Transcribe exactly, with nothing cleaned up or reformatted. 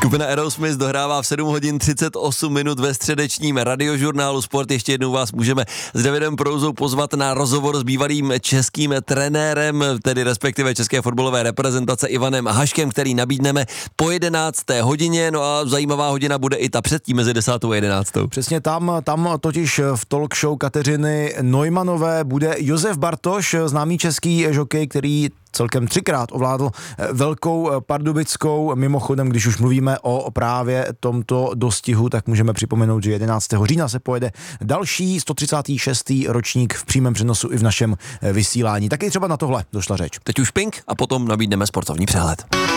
Skupina Aerosmith dohrává v sedm hodin třicet osm minut ve středečním radiožurnálu Sport. Ještě jednou vás můžeme s Davidem Prouzou pozvat na rozhovor s bývalým českým trenérem, tedy respektive české fotbalové reprezentace Ivanem Haškem, který nabídneme po jedenácté hodině. No a zajímavá hodina bude i ta předtím mezi desátou a jedenáctou. Přesně tam, tam totiž v talk show Kateřiny Neumanové bude Josef Bartoš, známý český žokej, který celkem třikrát ovládl Velkou Pardubickou. Mimochodem, když už mluvíme o právě tomto dostihu, tak můžeme připomenout, že jedenáctého října se pojede další sto třicátý šestý ročník v přímém přenosu i v našem vysílání. Taky třeba na tohle došla řeč. Teď už Pink a potom nabídneme sportovní přehled.